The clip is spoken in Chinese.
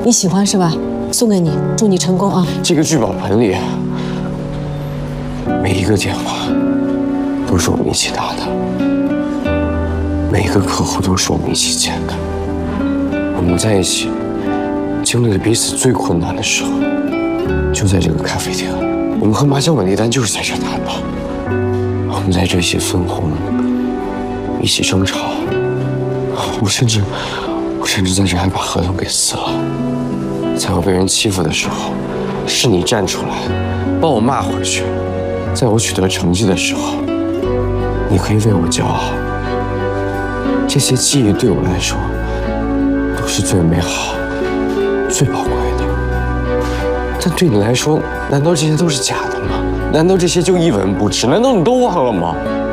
你喜欢是吧？送给你，祝你成功啊！ 这个聚宝盆里，每一个电话都是我们一起打的，每一个客户都是我们一起见的。我们在一起经历了彼此最困难的时候，就在这个咖啡厅。我们和麻将本地单就是在这谈的。我们在这些分红，一起争吵。我甚至在这还把合同给撕了。在我被人欺负的时候，是你站出来帮我骂回去；在我取得成绩的时候，你可以为我骄傲。这些记忆对我来说都是最美好、最宝贵的。但对你来说，难道这些都是假的吗？难道这些就一文不值？难道你都忘了吗？